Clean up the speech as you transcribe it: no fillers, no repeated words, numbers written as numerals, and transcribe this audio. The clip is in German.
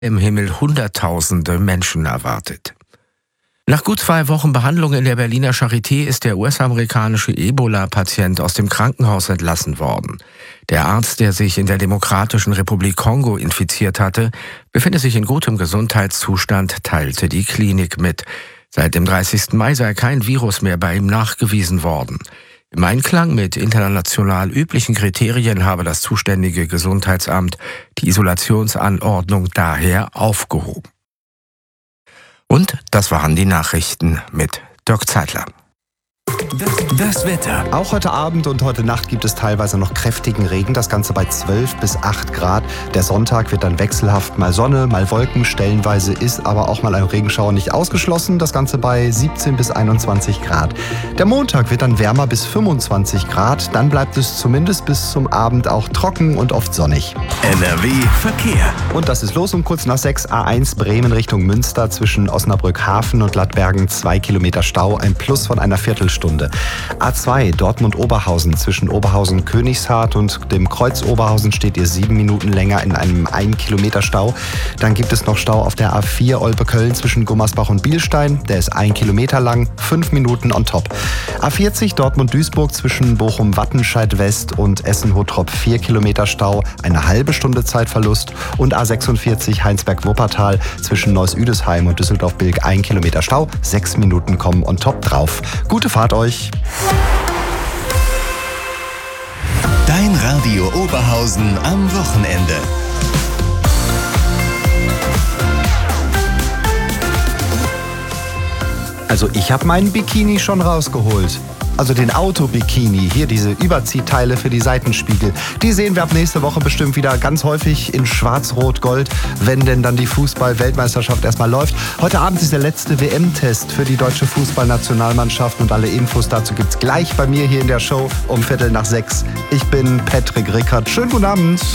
im Himmel Hunderttausende Menschen erwartet. Nach gut 2 Wochen Behandlung in der Berliner Charité ist der US-amerikanische Ebola-Patient aus dem Krankenhaus entlassen worden. Der Arzt, der sich in der Demokratischen Republik Kongo infiziert hatte, befindet sich in gutem Gesundheitszustand, teilte die Klinik mit. Seit dem 30. Mai sei kein Virus mehr bei ihm nachgewiesen worden. Im Einklang mit international üblichen Kriterien habe das zuständige Gesundheitsamt die Isolationsanordnung daher aufgehoben. Und das waren die Nachrichten mit Dirk Zeitler. Das Wetter. Auch heute Abend und heute Nacht gibt es teilweise noch kräftigen Regen, das Ganze bei 12 bis 8 Grad. Der Sonntag wird dann wechselhaft, mal Sonne, mal Wolken, stellenweise ist aber auch mal ein Regenschauer nicht ausgeschlossen, das Ganze bei 17 bis 21 Grad. Der Montag wird dann wärmer bis 25 Grad, dann bleibt es zumindest bis zum Abend auch trocken und oft sonnig. NRW Verkehr. Und das ist los um kurz nach 6, A1 Bremen Richtung Münster zwischen Osnabrück-Hafen und Lattbergen 2 Kilometer Stau, ein Plus von einer Viertelstunde. A2 Dortmund-Oberhausen zwischen Oberhausen-Königshardt und dem Kreuz Oberhausen steht ihr 7 Minuten länger in einem 1 Kilometer Stau. Dann gibt es noch Stau auf der A4 Olpe-Köln zwischen Gummersbach und Bielstein. Der ist 1 Kilometer lang, 5 Minuten on top. A40 Dortmund-Duisburg zwischen Bochum-Wattenscheid-West und Essen-Hottrop 4 Kilometer Stau, eine halbe Stunde Zeitverlust. Und A46 Heinsberg-Wuppertal zwischen Neuss-Üdesheim und Düsseldorf-Bilk 1 Kilometer Stau, 6 Minuten kommen on top drauf. Gute Fahrt euch! Dein Radio Oberhausen am Wochenende. Also ich habe meinen Bikini schon rausgeholt. Also den Auto-Bikini, hier diese Überziehteile für die Seitenspiegel. Die sehen wir ab nächste Woche bestimmt wieder ganz häufig in Schwarz-Rot-Gold, wenn denn dann die Fußball-Weltmeisterschaft erstmal läuft. Heute Abend ist der letzte WM-Test für die deutsche Fußballnationalmannschaft und alle Infos dazu gibt's gleich bei mir hier in der Show um 5:45. Ich bin Patrick Rickert. Schönen guten Abend.